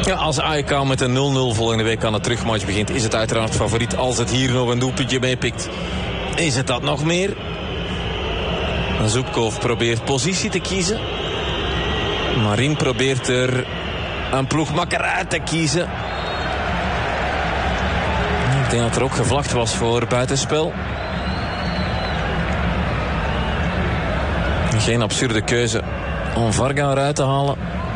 Ja, als AEK met een 0-0 volgende week aan de terugmatch begint, is het uiteraard favoriet. Als het hier nog een doelpuntje meepikt, is het dat nog meer. Zubkov probeert positie te kiezen. Marin probeert er een ploegmakker uit te kiezen. Ik denk dat er ook gevlacht was voor buitenspel. Geen absurde keuze om Varga eruit te halen.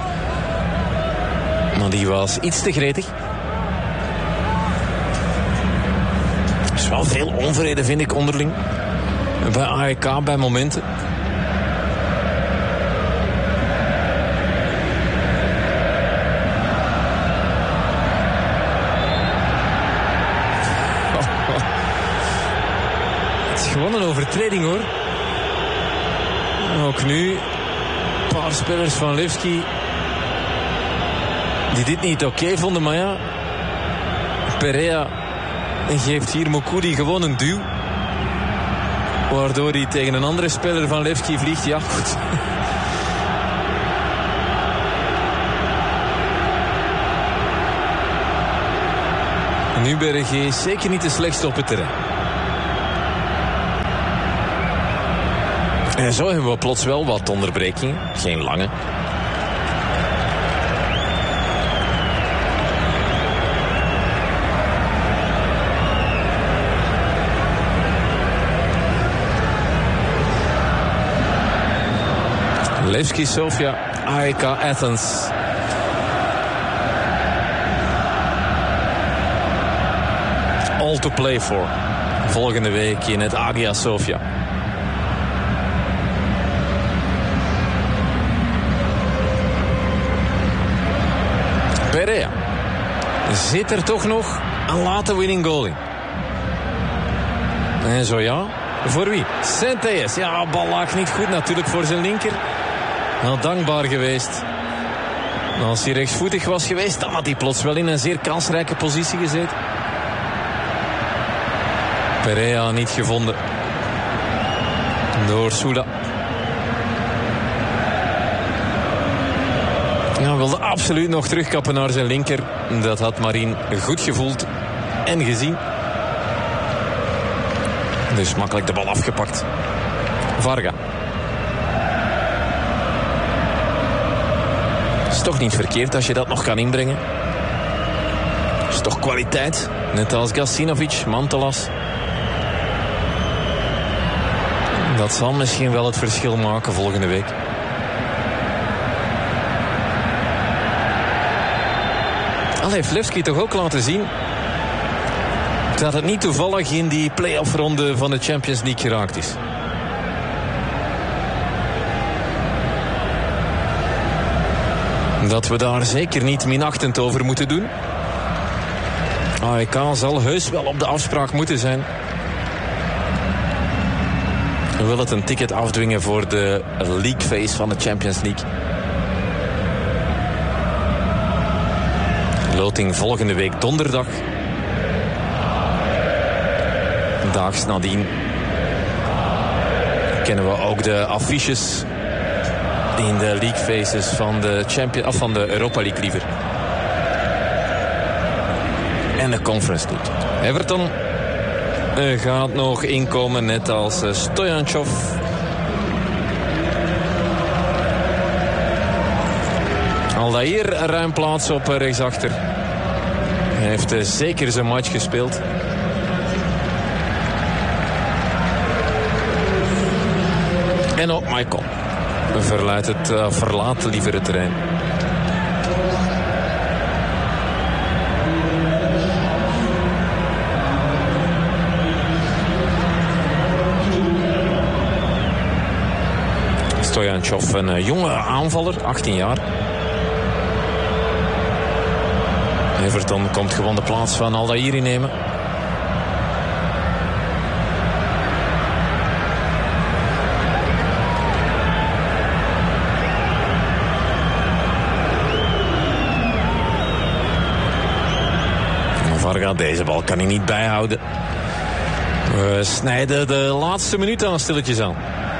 Maar die was iets te gretig. Er is wel veel onvrede, vind ik, onderling. Bij AEK, bij momenten. Het is gewoon een overtreding, hoor. Ook nu een paar spelers van Levski die dit niet oké vonden, maar ja, Perea geeft hier Mukudi gewoon een duw, waardoor hij tegen een andere speler van Levski vliegt. Ja, goed. Nuberg is zeker niet de slechtste op het terrein. En zo hebben we plots wel wat onderbrekingen. Geen lange. Levski Sofia, AEK Athens. All to play for. Volgende week in het Hagia Sophia. Perea zit er toch nog een late winning goal in. En zo ja, voor wie? Centeus. Ja, bal lag niet goed natuurlijk voor zijn linker. Wel dankbaar geweest. Als hij rechtsvoetig was geweest, dan had hij plots wel in een zeer kansrijke positie gezeten. Perea niet gevonden door Souda. Ja, wilde absoluut nog terugkappen naar zijn linker. Dat had Marin goed gevoeld en gezien. Dus makkelijk de bal afgepakt. Varga. Is toch niet verkeerd als je dat nog kan inbrengen. Is toch kwaliteit. Net als Gacinovic, Mantelas. Dat zal misschien wel het verschil maken volgende week. Al heeft Levski toch ook laten zien dat het niet toevallig in die play-off ronde van de Champions League geraakt is. Dat we daar zeker niet minachtend over moeten doen. AEK zal heus wel op de afspraak moeten zijn. We willen het een ticket afdwingen voor de League Phase van de Champions League. Loting volgende week donderdag. Daags nadien kennen we ook de affiches in de League Phases van de Europa League liever. En de Conference League. Everton gaat nog inkomen, net als Stojanchov. Aldair ruim plaats op rechtsachter. Hij heeft zeker zijn match gespeeld. En ook Michael verlaat liever het terrein. Stojanchov, een jonge aanvaller, 18 jaar. Everton komt gewoon de plaats van Aldair innemen. Varga, deze bal kan hij niet bijhouden. We snijden de laatste minuten aan stilletjes aan.